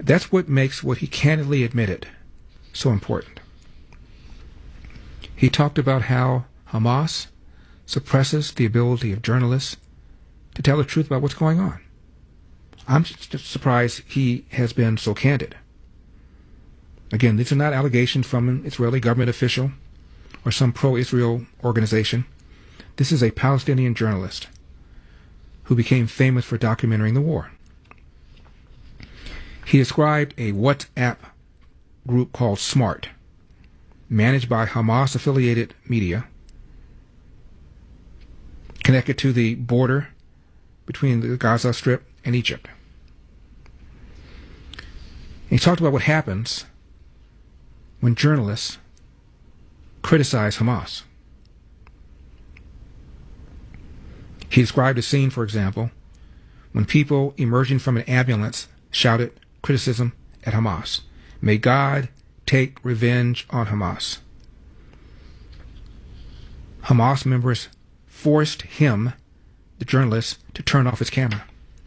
That's what makes what he candidly admitted so important. He talked about how Hamas suppresses the ability of journalists to tell the truth about what's going on. I'm just surprised he has been so candid. Again, these are not allegations from an Israeli government official or some pro-Israel organization. This is a Palestinian journalist who became famous for documenting the war. He described a WhatsApp group called SMART, managed by Hamas-affiliated media, connected to the border between the Gaza Strip and Egypt. And he talked about what happens when journalists criticize Hamas. He described a scene, for example, when people emerging from an ambulance shouted criticism at Hamas. May God take revenge on Hamas. Hamas members forced him, the journalist, to turn off his camera.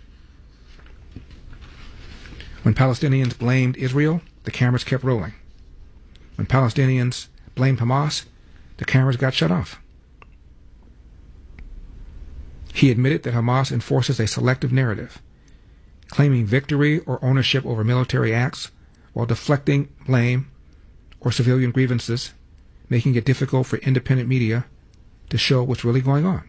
When Palestinians blamed Israel, the cameras kept rolling. When Palestinians blamed Hamas, the cameras got shut off. He admitted that Hamas enforces a selective narrative, claiming victory or ownership over military acts while deflecting blame or civilian grievances, making it difficult for independent media to show what's really going on.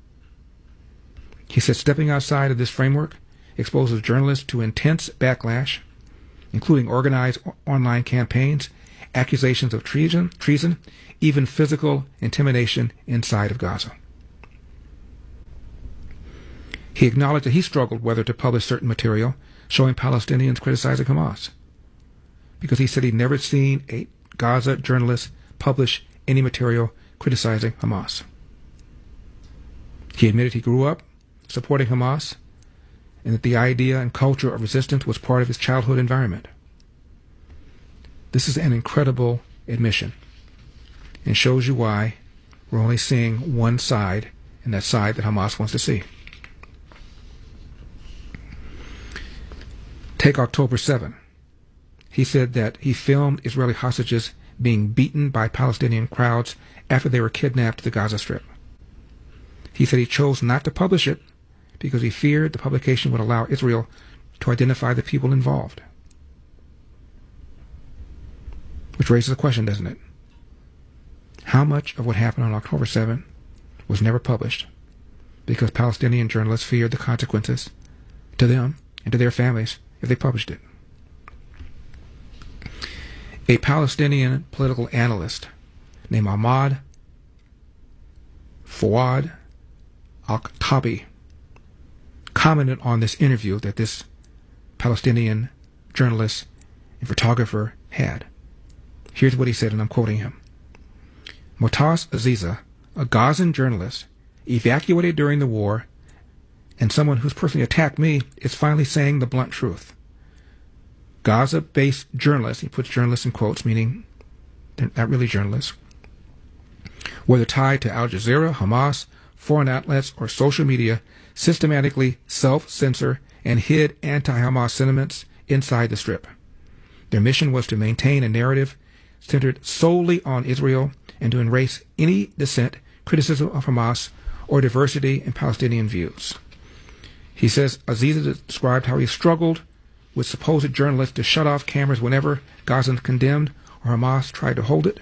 He said stepping outside of this framework exposes journalists to intense backlash, including organized online campaigns, accusations of treason, even physical intimidation inside of Gaza. He acknowledged that he struggled whether to publish certain material showing Palestinians criticizing Hamas, because he said he'd never seen a Gaza journalist publish any material criticizing Hamas. He admitted he grew up supporting Hamas and that the idea and culture of resistance was part of his childhood environment. This is an incredible admission and shows you why we're only seeing one side, and that side that Hamas wants to see. Take October 7. He said that he filmed Israeli hostages being beaten by Palestinian crowds after they were kidnapped to the Gaza Strip. He said he chose not to publish it because he feared the publication would allow Israel to identify the people involved. Which raises a question, doesn't it? How much of what happened on October 7 was never published because Palestinian journalists feared the consequences to them and to their families if they published it? A Palestinian political analyst named Ahmad Fawad Al-Khattabi commented on this interview that this Palestinian journalist and photographer had. Here's what he said, and I'm quoting him. Motas Aziza, a Gazan journalist, evacuated during the war, and someone who's personally attacked me, is finally saying the blunt truth. Gaza-based journalists, he puts journalists in quotes, meaning they're not really journalists, whether tied to Al Jazeera, Hamas, foreign outlets, or social media, systematically self-censor and hid anti-Hamas sentiments inside the Strip. Their mission was to maintain a narrative centered solely on Israel and to erase any dissent, criticism of Hamas, or diversity in Palestinian views. He says Aziza described how he struggled with supposed journalists to shut off cameras whenever Gazans condemned or Hamas tried to hold it.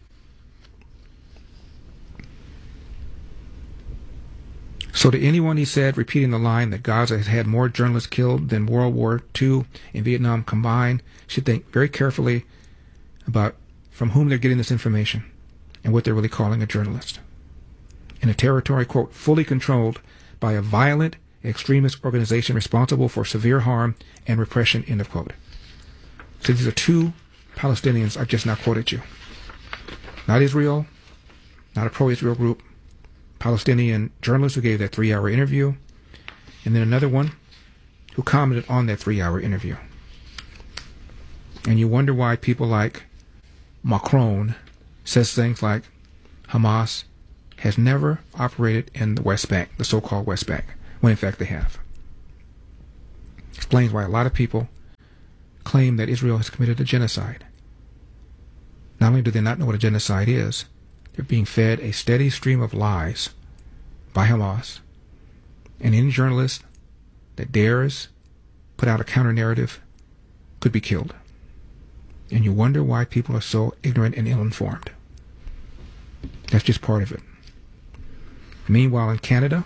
So to anyone, he said, repeating the line that Gaza has had more journalists killed than World War II and Vietnam combined, should think very carefully about from whom they're getting this information and what they're really calling a journalist. In a territory, quote, fully controlled by a violent extremist organization responsible for severe harm and repression, end of quote. So these are two Palestinians I've just now quoted you. Not Israel, not a pro-Israel group, Palestinian journalist who gave that 3-hour interview, and then another one who commented on that 3-hour interview. And you wonder why people like Macron says things like Hamas has never operated in the West Bank, the so-called West Bank, when in fact they have. Explains why a lot of people claim that Israel has committed a genocide. Not only do they not know what a genocide is, they're being fed a steady stream of lies by Hamas. And any journalist that dares put out a counter-narrative could be killed. And you wonder why people are so ignorant and ill-informed. That's just part of it. Meanwhile, in Canada,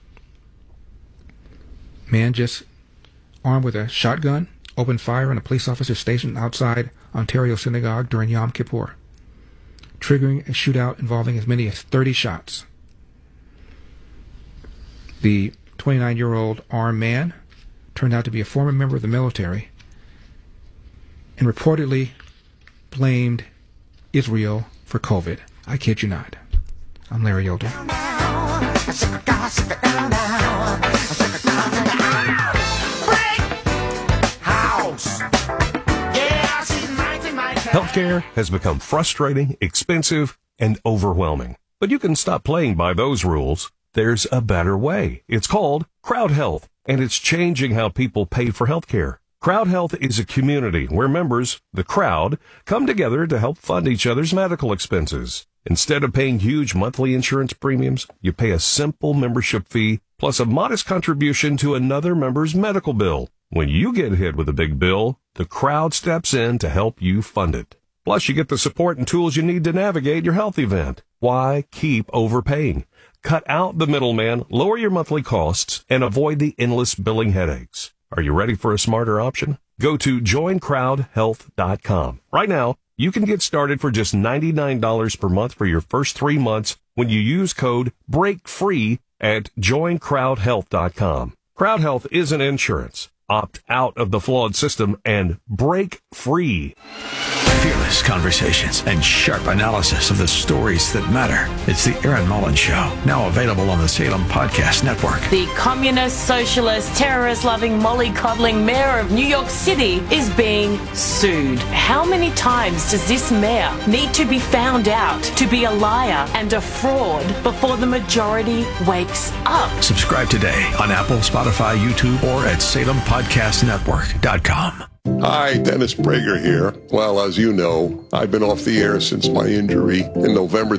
man just armed with a shotgun opened fire on a police officer stationed outside Ontario Synagogue during Yom Kippur, triggering a shootout involving as many as 30 shots. The 29-year-old armed man turned out to be a former member of the military and reportedly blamed Israel for COVID. I kid you not. I'm Larry Elder. Healthcare has become frustrating, expensive, and overwhelming. But you can stop playing by those rules. There's a better way. It's called Crowd Health, and it's changing how people pay for healthcare. Crowd Health is a community where members, the crowd, come together to help fund each other's medical expenses. Instead of paying huge monthly insurance premiums, you pay a simple membership fee plus a modest contribution to another member's medical bill. When you get hit with a big bill, the crowd steps in to help you fund it. Plus, you get the support and tools you need to navigate your health event. Why keep overpaying? Cut out the middleman, lower your monthly costs, and avoid the endless billing headaches. Are you ready for a smarter option? Go to joincrowdhealth.com. Right now, you can get started for just $99 per month for your first 3 months when you use code BREAKFREE at joincrowdhealth.com. Crowd Health isn't insurance. Opt out of the flawed system and break free. Fearless conversations and sharp analysis of the stories that matter. It's the Erin Mullins Show, now available on the Salem Podcast Network. The communist, socialist, terrorist-loving, mollycoddling mayor of New York City is being sued. How many times does this mayor need to be found out to be a liar and a fraud before the majority wakes up? Subscribe today on Apple, Spotify, YouTube, or at SalemPodcastNetwork.com. Hi, Dennis Prager here. Well, as you know, I've been off the air since my injury in November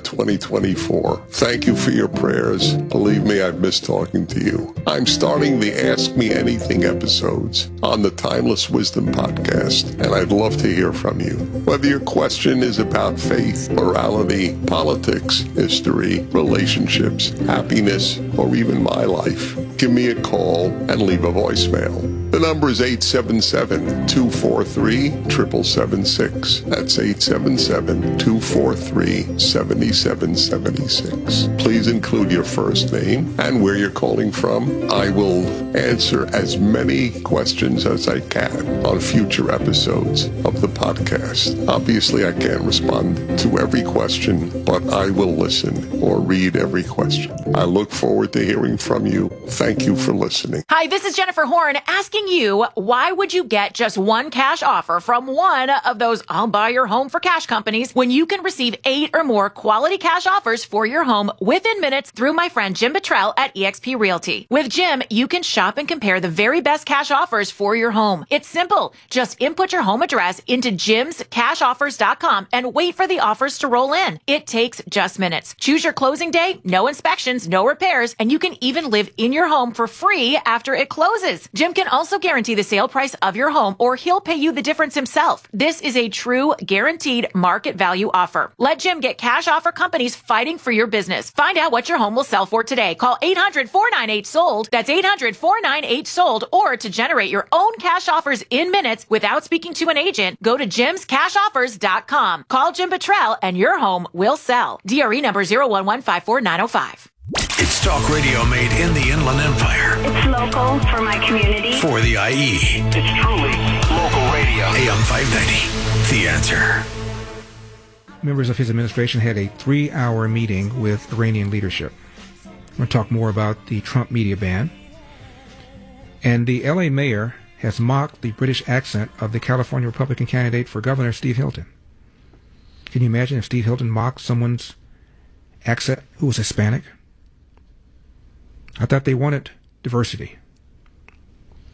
2024. Thank you for your prayers. Believe me, I've missed talking to you. I'm starting the Ask Me Anything episodes on the Timeless Wisdom podcast, and I'd love to hear from you. Whether your question is about faith, morality, politics, history, relationships, happiness, or even my life, give me a call and leave a voicemail. The number is 877-243-7776. That's 877-243-7776. Please include your first name and where you're calling from. I will answer as many questions as I can on future episodes of the podcast. Obviously, I can't respond to every question, but I will listen or read every question. I look forward to hearing from you. Thank you for listening. Hi, this is Jennifer Horn asking you, why would you get just one cash offer from one of those I'll buy your home for cash companies when you can receive 8 or more quality cash offers for your home within minutes through my friend Jim Buttrell at eXp Realty. With Jim, you can shop and compare the very best cash offers for your home. It's simple. Just input your home address into jimscashoffers.com and wait for the offers to roll in. It takes just minutes. Choose your closing day, no inspections, no repairs, and you can even live in your home for free after it closes. Jim can also guarantee the sale price of your home, or he'll pay you the difference himself. This is a true guaranteed market value offer. Let Jim get cash offer companies fighting for your business. Find out what your home will sell for today. Call 800-498-SOLD. That's 800-498-SOLD. Or to generate your own cash offers in minutes without speaking to an agent, go to jimscashoffers.com. Call Jim Buttrell and your home will sell. DRE number 01154-905. It's talk radio made in the Inland Empire. It's local for my community. For the IE. It's truly local radio. AM 590. The Answer. Members of his administration had a 3-hour meeting with Iranian leadership. I'm going to talk more about the Trump media ban. And the LA mayor has mocked the British accent of the California Republican candidate for governor, Steve Hilton. Can you imagine if Steve Hilton mocked someone's accent who was Hispanic? I thought they wanted diversity.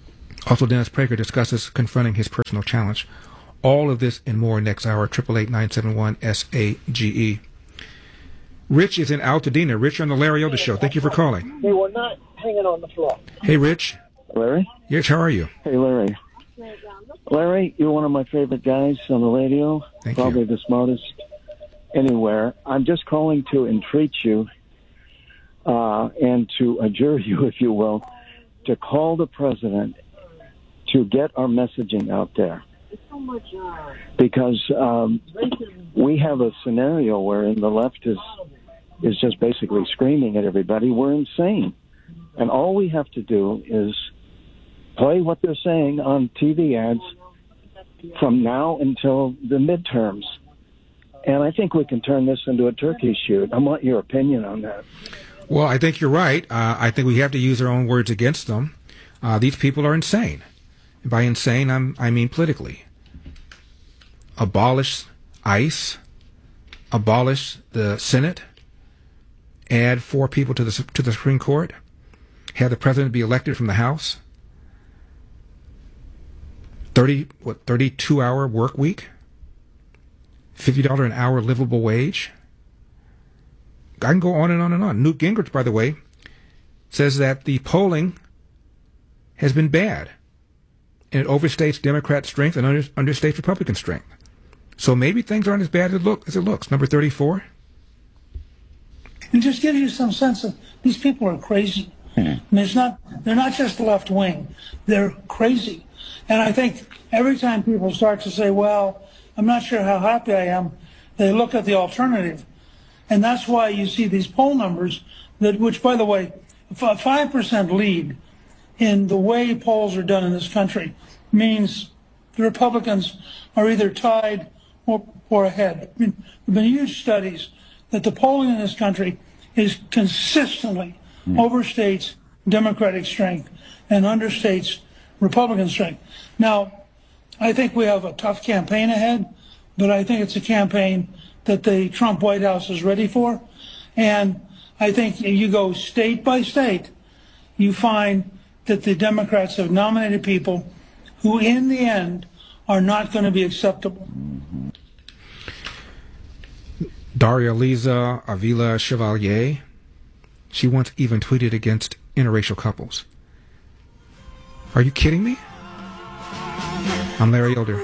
Also, Dennis Prager discusses confronting his personal challenge. All of this and more next hour, 888-971-SAGE. Rich is in Altadena. Rich on the Larry Elder Show. Thank you for calling. They were not hanging on the floor. Hey, Rich. Larry? Yes, how are you? Hey, Larry. Larry, you're one of my favorite guys on the radio. Thank Probably you. the smartest anywhere. I'm just calling to entreat you and to adjure you, if you will, to call the president to get our messaging out there. Because we have a scenario wherein the left is just basically screaming at everybody, we're insane. And all we have to do is play what they're saying on TV ads from now until the midterms. And I think we can turn this into a turkey shoot. I want your opinion on that. Well, I think you're right. I think we have to use our own words against them. These people are insane. And by insane, I mean politically. Abolish ICE, abolish the Senate, add 4 people to the Supreme Court, have the president be elected from the House, 32-hour work week, $50 an hour livable wage. I can go on and on and on. Newt Gingrich, by the way, says that the polling has been bad, and it overstates Democrat strength and understates Republican strength. So maybe things aren't as bad as it looks. Number 34. It just gives you some sense of these people are crazy. I mean, they're not just left wing; they're crazy. And I think every time people start to say, "Well, I'm not sure how happy I am," they look at the alternative, and that's why you see these poll numbers which, by the way, a 5% lead in the way polls are done in this country means the Republicans are either tied or ahead. I mean, there have been huge studies that the polling in this country is consistently overstates Democratic strength and understates Republican strength. Now, I think we have a tough campaign ahead, but I think it's a campaign that the Trump White House is ready for. And I think you go state by state, you find that the Democrats have nominated people who, in the end, are not going to be acceptable. Daria Liza Avila Chevalier, she once even tweeted against interracial couples. Are you kidding me? I'm Larry Elder.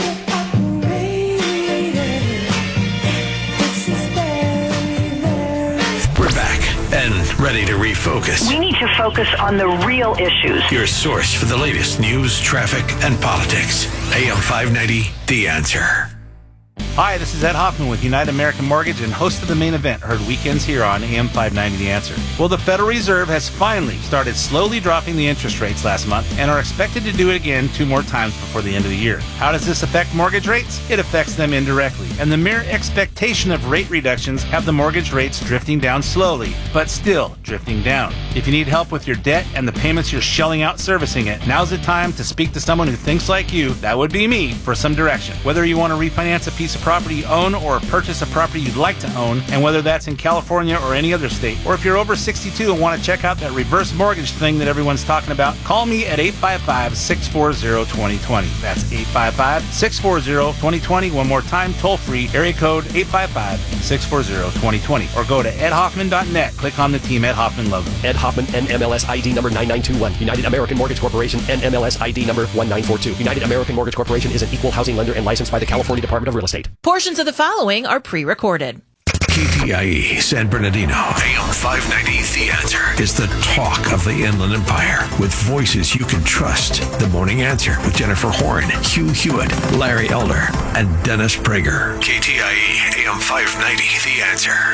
We're back and ready to refocus. We need to focus on the real issues. Your source for the latest news, traffic, and politics. AM 590, The Answer. Hi, this is Ed Hoffman with United American Mortgage and host of The Main Event, heard weekends here on AM 590 The Answer. Well, the Federal Reserve has finally started slowly dropping the interest rates last month and are expected to do it again 2 more times before the end of the year. How does this affect mortgage rates? It affects them indirectly, and the mere expectation of rate reductions have the mortgage rates drifting down slowly, but still drifting down. If you need help with your debt and the payments you're shelling out servicing it, now's the time to speak to someone who thinks like you, that would be me, for some direction. Whether you want to refinance a piece of property you own or purchase a property you'd like to own, and whether that's in California or any other state, or if you're over 62 and want to check out that reverse mortgage thing that everyone's talking about, call me at 855-640-2020. That's 855-640-2020. One more time, toll free, area code 855-640-2020, or go to edhoffman.net. Click on the Team Ed Hoffman logo. Ed Hoffman, NMLS ID number 9921. United American Mortgage Corporation, NMLS ID number 1942. United American Mortgage Corporation is an equal housing lender and licensed by the California Department of Real Estate. Portions of the following are pre-recorded. KTIE San Bernardino, AM 590, The Answer, is the talk of the Inland Empire with voices you can trust. The Morning Answer with Jennifer Horn, Hugh Hewitt, Larry Elder, and Dennis Prager. KTIE AM 590, The Answer.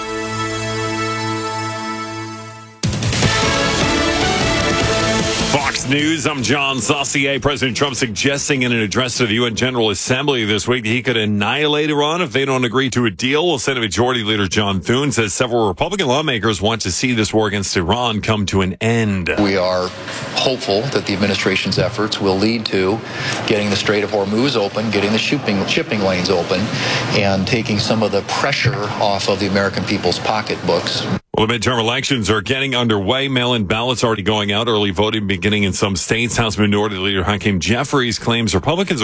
Fox News, I'm John Saucier. President Trump suggesting in an address to the UN General Assembly this week that he could annihilate Iran if they don't agree to a deal. Well, Senate Majority Leader John Thune says several Republican lawmakers want to see this war against Iran come to an end. We are hopeful that the administration's efforts will lead to getting the Strait of Hormuz open, getting the shipping lanes open, and taking some of the pressure off of the American people's pocketbooks. Well, the midterm elections are getting underway. Mail-in ballots already going out. Early voting beginning in some states. House Minority Leader Hakeem Jeffries claims Republicans